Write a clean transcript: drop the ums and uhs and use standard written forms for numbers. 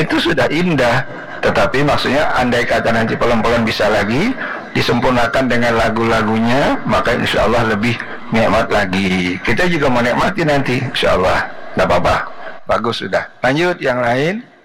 itu sudah indah. Tetapi maksudnya andai kata nanti pelan-pelan bisa lagi disempurnakan dengan lagu-lagunya, maka insya Allah lebih nikmat lagi. Kita juga menikmati nanti insya Allah. Tidak apa-apa, bagus sudah. Lanjut yang lain.